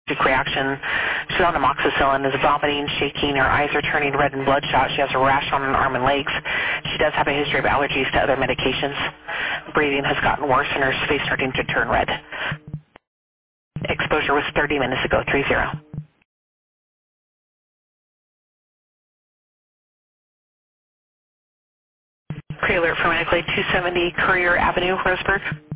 reaction. She's on amoxicillin, is vomiting, shaking, her eyes are turning red and bloodshot. She has a rash on her arm and legs. She does have a history of allergies to other medications. Breathing has gotten worse and her face starting to turn red. Exposure was 30 minutes ago, 30. Pre-alert for Medical Aid 270 Courier Avenue, Roseburg.